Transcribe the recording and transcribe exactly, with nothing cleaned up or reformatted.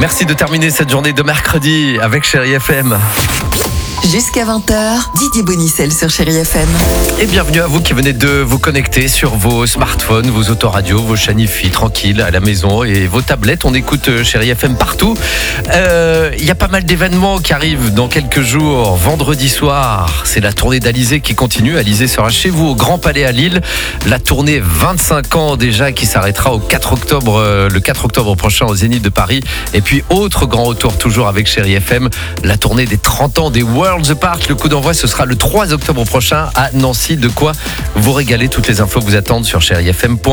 Merci de terminer cette journée de mercredi avec Chérie F M. Jusqu'à vingt heures, Didier Bonicel sur Chérie F M. Et bienvenue à vous qui venez de vous connecter sur vos smartphones, vos autoradios, vos chaînes I F I, tranquille, à la maison et vos tablettes. On écoute Chérie F M partout. Il euh, y a pas mal d'événements qui arrivent dans quelques jours. Vendredi soir, c'est la tournée d'Alizé qui continue. Alizé sera chez vous au Grand Palais à Lille. La tournée vingt-cinq ans déjà qui s'arrêtera au quatre octobre, euh, le quatre octobre prochain au Zénith de Paris. Et puis autre grand retour toujours avec Chérie F M, la tournée des trente ans des Worlds Apart. Le coup d'envoi, ce sera le trois octobre prochain à Nancy. De quoi vous régaler. Toutes les infos vous attendent sur chérie f m point fr.